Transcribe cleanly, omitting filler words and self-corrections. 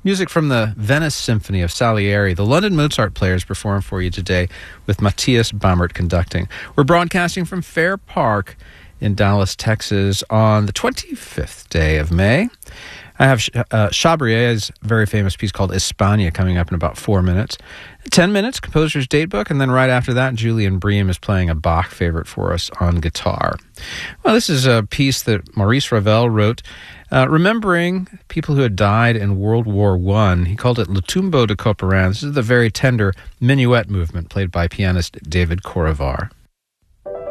Music from the Venice Symphony of Salieri. The London Mozart Players perform for you today with Matthias Baumert conducting. We're broadcasting from Fair Park in Dallas, Texas on the 25th day of May. I have Chabrier's very famous piece called España coming up in about 4 minutes. 10 minutes, composer's datebook, and then right after that, Julian Bream is playing a Bach favorite for us on guitar. Well, this is a piece that Maurice Ravel wrote, remembering people who had died in World War I. He called it Le Tombeau de Couperin. This is the very tender minuet movement played by pianist David Corrivar.